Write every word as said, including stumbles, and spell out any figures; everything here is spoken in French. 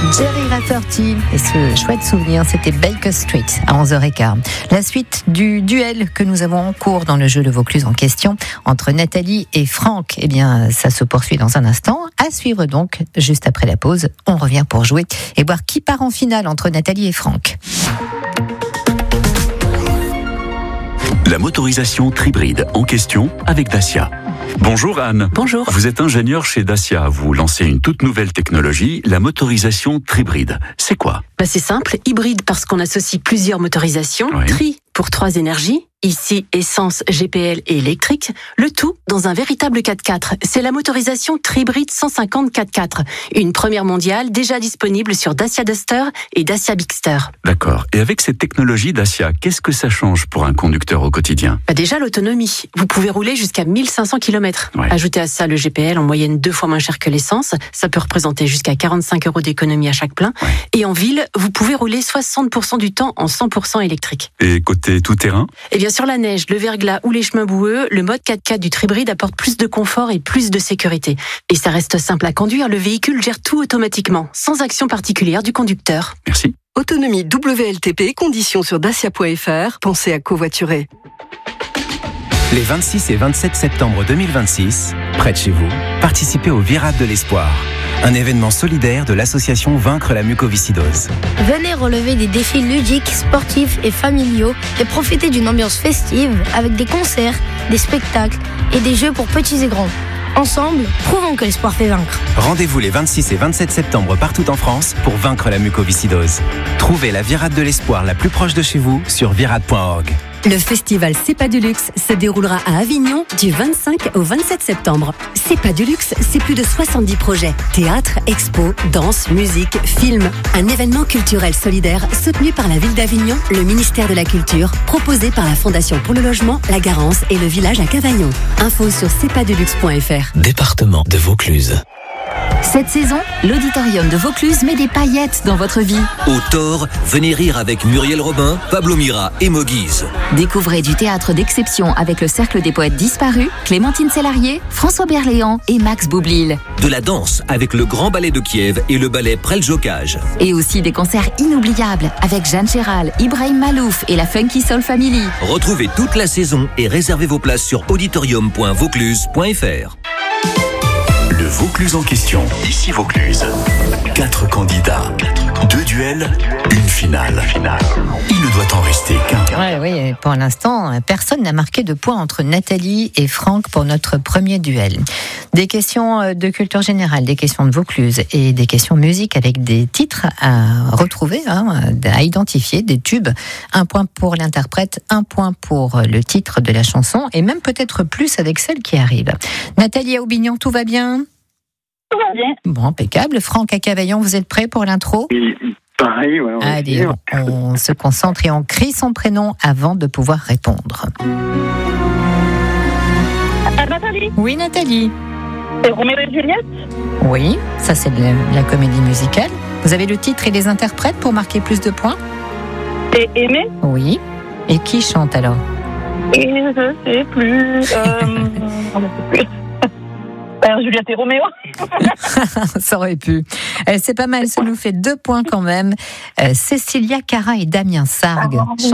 Jerry Rafferty et ce chouette souvenir, c'était Baker Street à onze heures quinze. La suite du duel que nous avons en cours dans le jeu de Vaucluse en question entre Nathalie et Franck, eh bien, ça se poursuit dans un instant. À suivre donc, juste après la pause, on revient pour jouer et voir qui part en finale entre Nathalie et Franck. La motorisation Tribride en question avec Dacia. Bonjour Anne. Bonjour. Vous êtes ingénieure chez Dacia. Vous lancez une toute nouvelle technologie, la motorisation Tribride. C'est quoi ? Bah c'est simple, hybride parce qu'on associe plusieurs motorisations, Oui. tri pour trois énergies, ici essence, G P L et électrique, le tout dans un véritable quatre-quatre. C'est la motorisation Tribride cent cinquante quatre-quatre, une première mondiale déjà disponible sur Dacia Duster et Dacia Bigster. D'accord. Et avec cette technologie Dacia, qu'est-ce que ça change pour un conducteur au quotidien ? Bah déjà l'autonomie, vous pouvez rouler jusqu'à mille cinq cents kilomètres. Ouais. Ajoutez à ça le G P L en moyenne deux fois moins cher que l'essence, ça peut représenter jusqu'à quarante-cinq euros d'économie à chaque plein. Ouais. Et en ville, vous pouvez rouler soixante pour cent du temps en cent pour cent électrique. Et côté tout-terrain ? Et bien sur la neige, le verglas ou les chemins boueux, le mode quatre-quatre du Tribride apporte plus de confort et plus de sécurité. Et ça reste simple à conduire, le véhicule gère tout automatiquement, sans action particulière du conducteur. Merci. Autonomie W L T P, conditions sur dacia point f r. Pensez à covoiturer. Les vingt-six et vingt-sept septembre deux mille vingt-six, près de chez vous, participez au Virade de l'Espoir, un événement solidaire de l'association Vaincre la mucoviscidose. Venez relever des défis ludiques, sportifs et familiaux et profitez d'une ambiance festive avec des concerts, des spectacles et des jeux pour petits et grands. Ensemble, prouvons que l'espoir fait vaincre. Rendez-vous les vingt-six et vingt-sept septembre partout en France pour vaincre la mucoviscidose. Trouvez la Virade de l'Espoir la plus proche de chez vous sur virade point org. Le festival C'est pas du luxe se déroulera à Avignon du vingt-cinq au vingt-sept septembre. C'est pas du luxe, c'est plus de soixante-dix projets. Théâtre, expo, danse, musique, film. Un événement culturel solidaire soutenu par la ville d'Avignon, le ministère de la Culture, proposé par la Fondation pour le logement, la Garance et le village à Cavaillon. Info sur c'est pas du luxe point f r. Département de Vaucluse. Cette saison, l'auditorium de Vaucluse met des paillettes dans votre vie. Au Thor, venez rire avec Muriel Robin, Pablo Mira et Moguise. Découvrez du théâtre d'exception avec le Cercle des poètes disparus, Clémentine Sélarié, François Berléand et Max Boublil. De la danse avec le Grand Ballet de Kiev et le Ballet Preljocaj. Et aussi des concerts inoubliables avec Jeanne Chéral, Ibrahim Malouf et la Funky Soul Family. Retrouvez toute la saison et réservez vos places sur auditorium point vaucluse point f r. Le Vaucluse en question, ici Vaucluse. Quatre candidats, deux duels, une finale. Il ne doit en rester qu'un. Ouais, oui, pour l'instant, personne n'a marqué de points entre Nathalie et Franck pour notre premier duel. Des questions de culture générale, des questions de Vaucluse et des questions musique avec des titres à retrouver, hein, à identifier, des tubes. Un point pour l'interprète, un point pour le titre de la chanson et même peut-être plus avec celle qui arrive. Nathalie à Aubignon, tout va bien ? Tout va bien. Bon, impeccable. Franck à Cavaillon, vous êtes prêts pour l'intro ? Oui, pareil, ouais. On Allez, on, on se concentre et on crie son prénom avant de pouvoir répondre. Euh, Nathalie, Oui, Nathalie. c'est Roméo et Juliette. Oui, ça c'est de la, la comédie musicale. Vous avez le titre et les interprètes pour marquer plus de points ? C'est Aimé. Oui. Et qui chante alors ? Et je sais plus. Euh, on ne sait plus. Euh, Juliette et Roméo. Ça aurait pu. Euh, c'est pas mal, ça nous fait deux points quand même. Euh, Cécilia Cara et Damien Sargue.